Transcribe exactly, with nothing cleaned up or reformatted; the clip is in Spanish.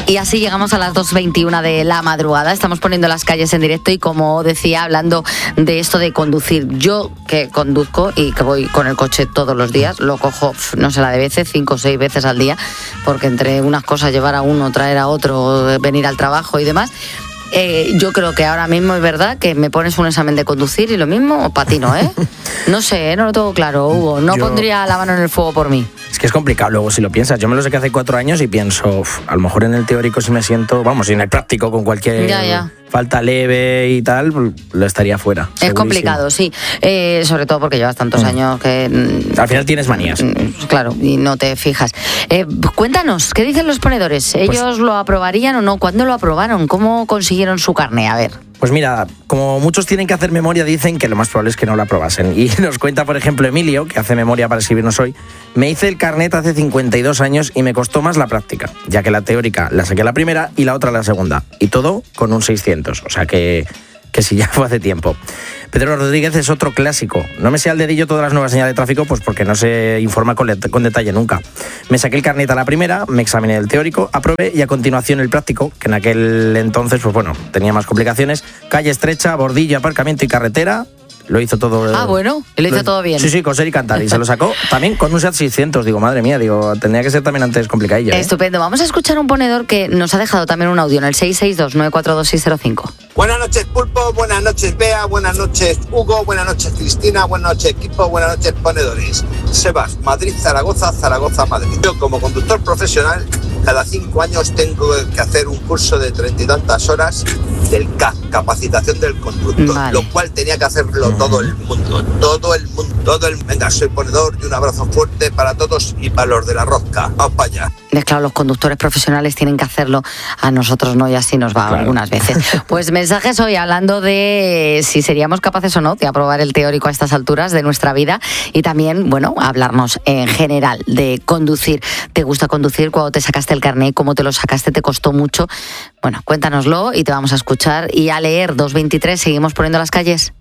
Y así llegamos a las dos veintiuna de la madrugada. Estamos poniendo las calles en directo y, como decía, hablando de esto de conducir. Yo, que conduzco y que voy con el coche todos los días, lo cojo, no sé la de veces, cinco o seis veces al día, porque entre unas cosas, llevar a uno, traer a otro, venir al trabajo y demás. Eh, yo creo que ahora mismo es verdad que me pones un examen de conducir y lo mismo patino, ¿eh? No sé, ¿eh? No lo tengo claro, Hugo. No yo... pondría la mano en el fuego por mí. Es que es complicado luego si lo piensas. Yo me lo sé que hace cuatro años y pienso, uf, a lo mejor en el teórico si me siento, vamos, y en el práctico con cualquier ya, ya. falta leve y tal, lo estaría fuera. Es segurísimo. Complicado, sí. Eh, sobre todo porque llevas tantos mm. años que... Al final tienes manías. Claro, y no te fijas. Eh, cuéntanos, ¿qué dicen los ponedores? ¿Ellos pues, lo aprobarían o no? ¿Cuándo lo aprobaron? ¿Cómo consiguieron su carné? A ver. Pues mira, como muchos tienen que hacer memoria, dicen que lo más probable es que no la aprobasen. Y nos cuenta, por ejemplo, Emilio, que hace memoria para escribirnos hoy. Me hice el carnet hace cincuenta y dos años y me costó más la práctica, ya que la teórica la saqué la primera y la otra la segunda. Y todo con un seiscientos, o sea que, que sí, ya fue hace tiempo. Pedro Rodríguez es otro clásico. No me sé al dedillo todas las nuevas señales de tráfico, pues porque no se informa con, let- con detalle nunca. Me saqué el carnet a la primera, me examiné el teórico, aprobé y a continuación el práctico, que en aquel entonces, pues bueno, tenía más complicaciones. Calle estrecha, bordillo, aparcamiento y carretera. Lo hizo todo... Ah, bueno, y lo hizo lo, todo bien. Sí, sí, coser y cantar. Y se lo sacó también con un SEAT seiscientos. Digo, madre mía, digo, tendría que ser también antes complicadilla. ¿eh? Estupendo. Vamos a escuchar un ponedor que nos ha dejado también un audio en el seis seis dos, nueve cuatro dos, seis cero cinco. Buenas noches, Pulpo. Buenas noches, Bea. Buenas noches, Hugo. Buenas noches, Cristina. Buenas noches, equipo. Buenas noches, ponedores. Sebas, Madrid, Zaragoza, Zaragoza, Madrid. Yo, como conductor profesional, cada cinco años tengo que hacer un curso de treinta y tantas horas del C A C, capacitación del conductor, vale. Lo cual tenía que hacerlo todo el mundo, todo el mundo, todo el... Venga, soy ponedor y un abrazo fuerte para todos y para los de la rosca. Vamos para allá. Es claro, los conductores profesionales tienen que hacerlo, a nosotros no, y así nos va claro. Algunas veces. Pues mensajes hoy hablando de si seríamos capaces o no de aprobar el teórico a estas alturas de nuestra vida y también, bueno, hablarnos en general de conducir. ¿Te gusta conducir? ¿Cuándo te sacaste el carnet? ¿Cómo te lo sacaste? ¿Te costó mucho? Bueno, cuéntanoslo y te vamos a escuchar y a leer. Dos veintitrés, seguimos poniendo las calles.